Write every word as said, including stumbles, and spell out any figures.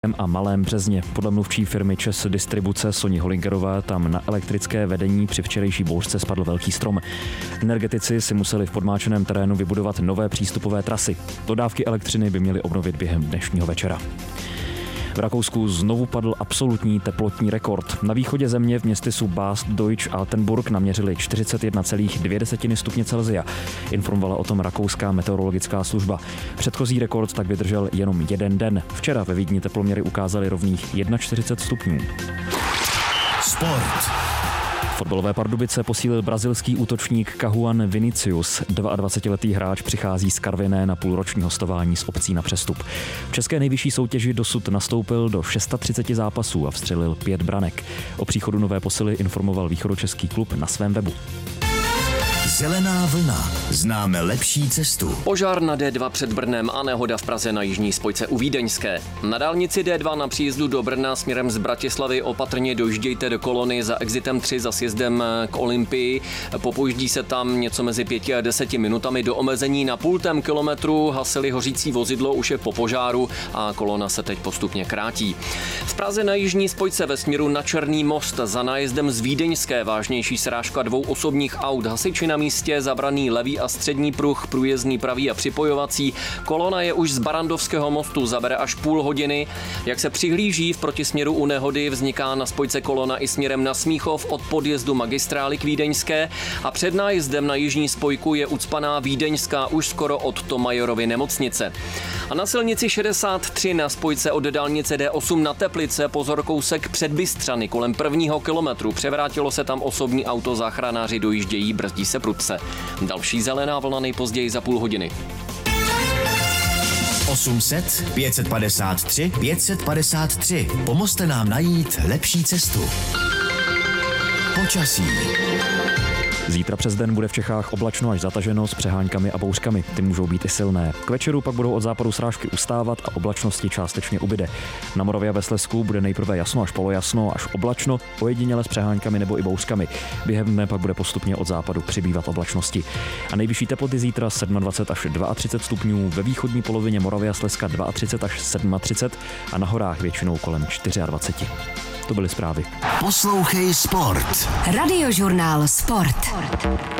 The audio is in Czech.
a Malém Březně. Podle mluvčí firmy ČEZ Distribuce Soni Holingerové tam na elektrické vedení při včerejší bouřce spadl velký strom. Energetici si museli v podmáčeném terénu vybudovat nové přístupové trasy. Dodávky elektřiny by měly obnovit během dnešního večera. V Rakousku znovu padl absolutní teplotní rekord. Na východě země v městysu Bad Deutsch-Altenburg naměřili čtyřicet jedna celá dvě stupně Celsia. Informovala o tom rakouská meteorologická služba. Předchozí rekord tak vydržel jenom jeden den. Včera ve Vídni teploměry ukázaly rovných čtyřicet jedna stupňů. Sport. Fotbalové Pardubice posílil brazilský útočník Cauã Vinícius. dvacetiletý hráč přichází z Karviné na půlroční hostování s opcí na přestup. V české nejvyšší soutěži dosud nastoupil do třicet šest zápasů a vstřelil pět branek. O příchodu nové posily informoval východočeský klub na svém webu. Zelená vlna. Známe lepší cestu. Požár na D dva před Brnem a nehoda v Praze na jižní spojce u Vídeňské. Na dálnici D dva na příjezdu do Brna směrem z Bratislavy opatrně dojíždějte do kolony za exitem tři za sjezdem k Olympii. Popojíždí se tam něco mezi pěti a deseti minutami do omezení na půltém kilometru. Hasili hořící vozidlo už je po požáru a kolona se teď postupně krátí. V Praze na jižní spojce ve směru na Černý most za nájezdem z Vídeňské vážnější srážka dvou osobních aut. Hasiči na místě zabraný levý a střední pruh, průjezdný pravý a připojovací. Kolona je už z Barandovského mostu, zabere až půl hodiny. Jak se přihlíží v protisměru u nehody, vzniká na spojce kolona i směrem na Smíchov od podjezdu magistrály k Vídeňské a před nájezdem na jižní spojku je ucpaná Vídeňská už skoro od Tomajorovy nemocnice. A na silnici šedesát tři na spojce od dálnice D osm na Teplice pozor kousek před Bystřany kolem prvního kilometru. Převrátilo se tam osobní auto, záchranáři dojíždějí, brzdí se prudce. Další zelená vlna nejpozději za půl hodiny. osm set pět set padesát tři pět set padesát tři. Pomozte nám najít lepší cestu. Počasí. Zítra přes den bude v Čechách oblačno až zataženo s přeháňkami a bouřkami. Ty můžou být i silné. K večeru pak budou od západu srážky ustávat a oblačnosti částečně ubyde. Na Moravě a ve Slezsku bude nejprve jasno až polojasno až oblačno, ojediněle s přeháňkami nebo i bouřkami. Během dne pak bude postupně od západu přibývat oblačnosti. A nejvyšší teploty zítra dvacet sedm až třicet dva stupňů, ve východní polovině Moravy a Slezska třicet dva až třicet sedm a na horách většinou kolem dvacet čtyři. To byly zprávy. Poslouchej Sport. Radiožurnál Sport.